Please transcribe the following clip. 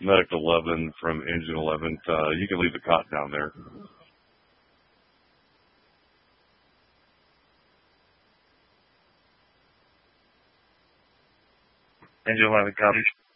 Medic 11 from Engine 11. You can leave the cot down there. Engine 11, copy.